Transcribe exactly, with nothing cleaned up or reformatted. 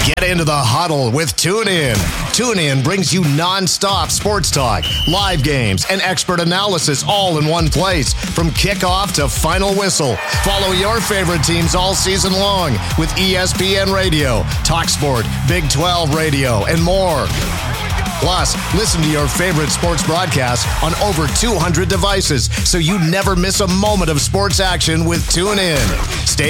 Get into the huddle with TuneIn. TuneIn brings you non-stop sports talk, live games, and expert analysis all in one place. From kickoff to final whistle, follow your favorite teams all season long with E S P N Radio, TalkSport, Big twelve Radio, and more. Plus, listen to your favorite sports broadcasts on over two hundred devices so you never miss a moment of sports action with TuneIn. Stay